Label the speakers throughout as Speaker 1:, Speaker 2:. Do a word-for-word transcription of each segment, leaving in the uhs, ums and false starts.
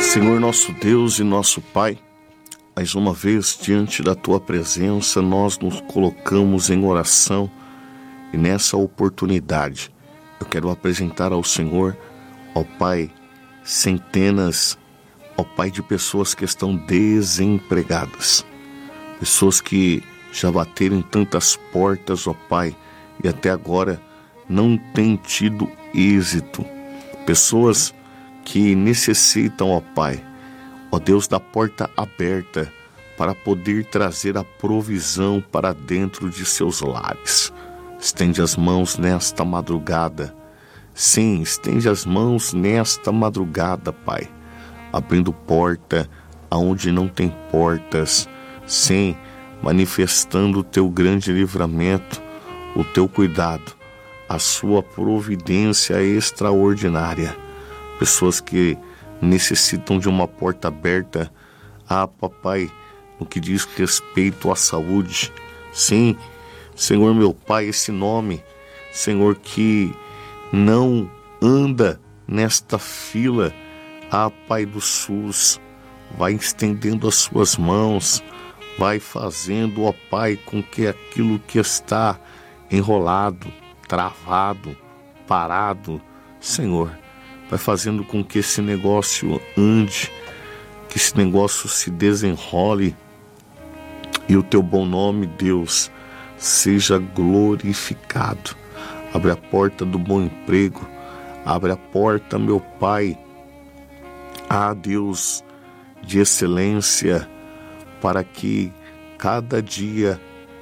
Speaker 1: Senhor nosso Deus e nosso Pai, mais uma vez diante da Tua presença nós nos colocamos em oração e nessa oportunidade eu quero apresentar ao Senhor, ó Pai, centenas, ó Pai, de pessoas que estão desempregadas, pessoas que já bateram em tantas portas, ó Pai, e até agora não têm tido êxito, pessoas que necessitam, ó Pai, ó Deus, da porta aberta para poder trazer a provisão para dentro de seus lares. Estende as mãos nesta madrugada. Sim, estende as mãos nesta madrugada, Pai, abrindo porta aonde não tem portas. Sim, manifestando o Teu grande livramento, o Teu cuidado, a Sua providência extraordinária. Pessoas que necessitam de uma porta aberta, ah, Papai, no que diz respeito à saúde. Sim, Senhor meu Pai, esse nome, Senhor, que não anda nesta fila, ah, Pai do SUS, vai estendendo as suas mãos, vai fazendo, ó Pai, com que aquilo que está enrolado, travado, parado, Senhor, vai fazendo com que esse negócio ande, que esse negócio se desenrole e o Teu bom nome, Deus, seja glorificado. Abre a porta do bom emprego, abre a porta, meu Pai, ah, Deus, de excelência, para que cada dia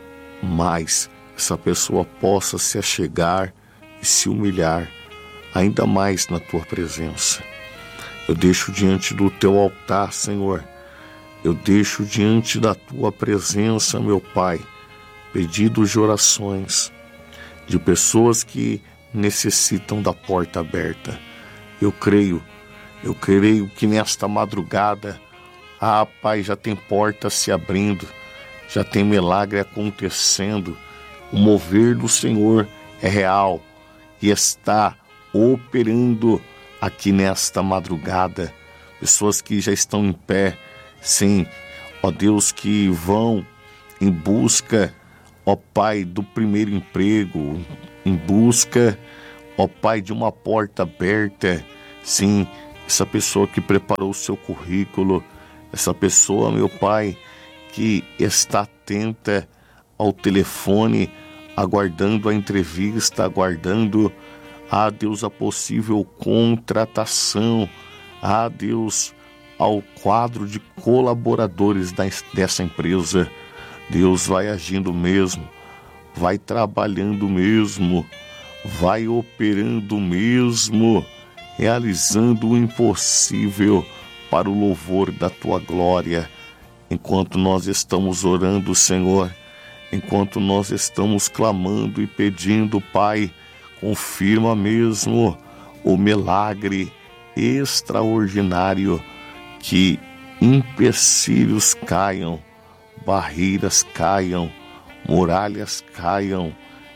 Speaker 1: mais essa pessoa possa se achegar e se humilhar ainda mais na Tua presença. Eu deixo diante do Teu altar, Senhor, eu deixo diante da Tua presença, meu Pai, pedidos de orações de pessoas que necessitam da porta aberta. Eu creio, eu creio que nesta madrugada, ah, Pai, já tem porta se abrindo, já tem milagre acontecendo, o mover do Senhor é real e está operando aqui nesta madrugada. Pessoas que já estão em pé, sim, ó Deus, que vão em busca, ó Pai, do primeiro emprego, em busca, ó Pai, de uma porta aberta. Sim, essa pessoa que preparou o seu currículo, essa pessoa, meu Pai, que está atenta ao telefone, aguardando a entrevista, aguardando, ah, Deus, a possível contratação, ah, Deus, ao quadro de colaboradores dessa empresa. Deus, vai agindo mesmo, vai trabalhando mesmo, vai operando mesmo, realizando o impossível para o louvor da Tua glória. Enquanto nós estamos orando, Senhor, enquanto nós estamos clamando e pedindo, Pai, confirma mesmo o milagre extraordinário, que empecilhos caiam, barreiras caiam, muralhas caiam,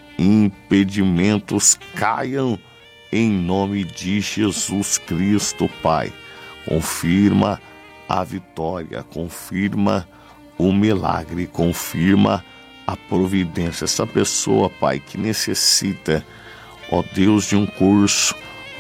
Speaker 1: impedimentos caiam, em nome de Jesus Cristo, Pai. Confirma a vitória, confirma o milagre, confirma a providência. Essa pessoa, Pai, que necessita, ó Deus, de um curso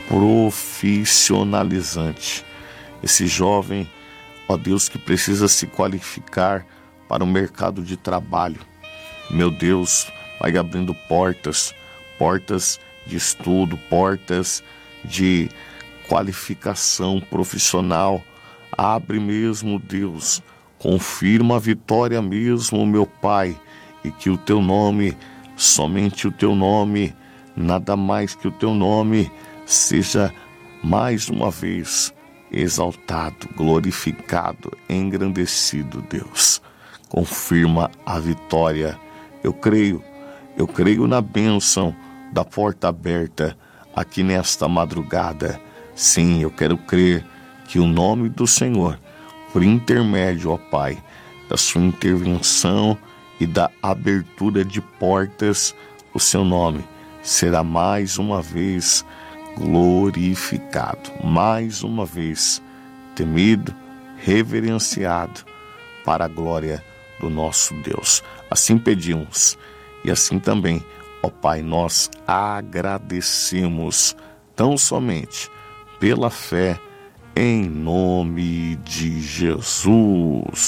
Speaker 1: profissionalizante. Esse jovem, ó Deus, que precisa se qualificar para o mercado de trabalho. Meu Deus, vai abrindo portas, portas de estudo, portas de qualificação profissional. Abre mesmo, Deus, confirma a vitória mesmo, meu Pai, e que o Teu nome, somente o Teu nome, nada mais que o Teu nome, seja mais uma vez exaltado, glorificado, engrandecido, Deus. Confirma a vitória. Eu creio, eu creio na bênção da porta aberta aqui nesta madrugada. Sim, eu quero crer que o nome do Senhor, por intermédio, ó Pai, da Sua intervenção e da abertura de portas, o Seu nome será mais uma vez glorificado, mais uma vez temido, reverenciado, para a glória do nosso Deus. Assim pedimos e assim também, ó Pai, nós agradecemos tão somente pela fé em nome de Jesus.